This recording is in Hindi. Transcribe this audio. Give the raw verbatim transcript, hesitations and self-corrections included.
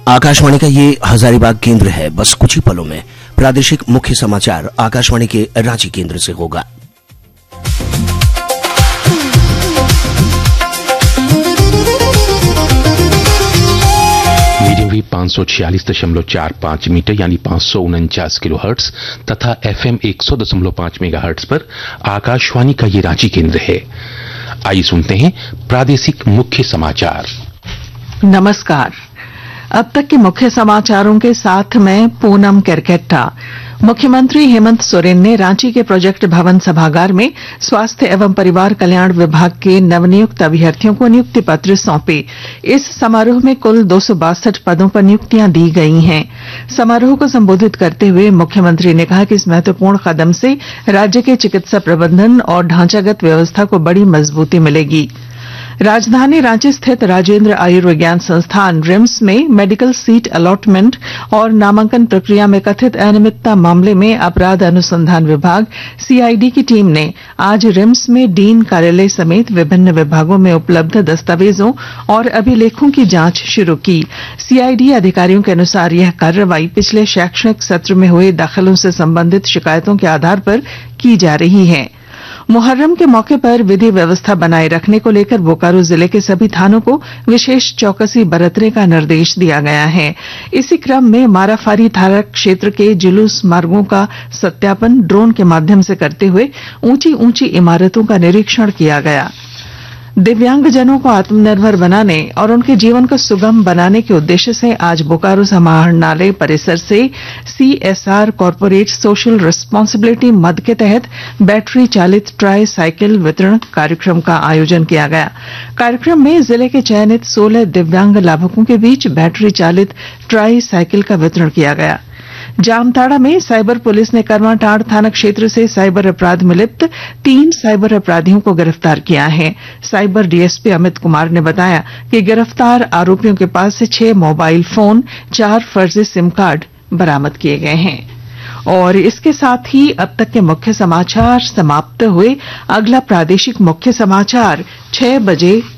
आकाशवाणी का ये हजारीबाग केंद्र है। बस कुछ ही पलों में प्रादेशिक मुख्य समाचार आकाशवाणी के रांची केंद्र से होगा। मीडियम वेव पाँच सौ छियालीस दशमलव चार पाँच मीटर यानी पाँच सौ उनचास किलो हर्ट्ज तथा एफएम एक सौ दशमलव पाँच मेगा हर्ट्ज पर आकाशवाणी का ये रांची केंद्र है। आइए सुनते हैं प्रादेशिक मुख्य समाचार। नमस्कार। अब तक के मुख्य समाचारों के साथ मैं पूनम केरकेट्टा। मुख्यमंत्री हेमंत सोरेन ने रांची के प्रोजेक्ट भवन सभागार में स्वास्थ्य एवं परिवार कल्याण विभाग के नवनियुक्त अभ्यर्थियों को नियुक्ति पत्र सौंपे। इस समारोह में कुल दो सौ बासठ पदों पर नियुक्तियां दी गई हैं। समारोह को संबोधित करते हुए मुख्यमंत्री ने कहा कि इस महत्वपूर्ण कदम से राज्य के चिकित्सा प्रबंधन और ढांचागत व्यवस्था को बड़ी मजबूती मिलेगी। राजधानी रांची स्थित राजेंद्र आयुर्विज्ञान संस्थान रिम्स में मेडिकल सीट अलॉटमेंट और नामांकन प्रक्रिया में कथित अनियमितता मामले में अपराध अनुसंधान विभाग सीआईडी की टीम ने आज रिम्स में डीन कार्यालय समेत विभिन्न विभागों में उपलब्ध दस्तावेजों और अभिलेखों की जांच शुरू की। सीआईडी अधिकारियों के अनुसार यह कार्रवाई पिछले शैक्षणिक सत्र में हुए दाखिलों से संबंधित शिकायतों के आधार पर की जा रही है। मुहर्रम के मौके पर विधि व्यवस्था बनाए रखने को लेकर बोकारो जिले के सभी थानों को विशेष चौकसी बरतने का निर्देश दिया गया है। इसी क्रम में माराफारी थाना क्षेत्र के जुलूस मार्गों का सत्यापन ड्रोन के माध्यम से करते हुए ऊंची ऊंची इमारतों का निरीक्षण किया गया। दिव्यांगजनों को आत्मनिर्भर बनाने और उनके जीवन को सुगम बनाने के उद्देश्य से आज बोकारो समाहरणालय परिसर से सीएसआर कॉर्पोरेट सोशल रिस्पांसिबिलिटी मद के तहत बैटरी चालित ट्राई साइकिल वितरण कार्यक्रम का आयोजन किया गया। कार्यक्रम में जिले के चयनित सोलह दिव्यांग लाभुकों के बीच बैटरी चालित ट्राई साइकिल का वितरण किया गया। जामताड़ा में साइबर पुलिस ने करवाटांड़ थाना क्षेत्र से साइबर अपराध में लिप्त तीन साइबर अपराधियों को गिरफ्तार किया है। साइबर डीएसपी अमित कुमार ने बताया कि गिरफ्तार आरोपियों के पास से छह मोबाइल फोन, चार फर्जी सिम कार्ड बरामद किए गए हैं। और इसके साथ ही अब तक के मुख्य समाचार समाप्त हुए। अगला प्रादेशिक मुख्य समाचार छह बजे